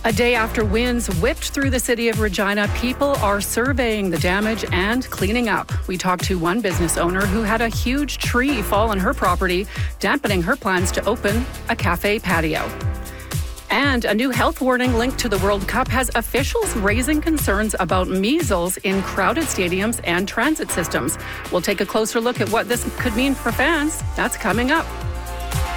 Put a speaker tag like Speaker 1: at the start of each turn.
Speaker 1: A day after winds whipped through the city of Regina, people are surveying the damage and cleaning up. We talked to one business owner who had a huge tree fall on her property, dampening her plans to open a cafe patio. And a new health warning linked to the World Cup has officials raising concerns about measles in crowded stadiums and transit systems. We'll take a closer look at what this could mean for fans. That's coming up.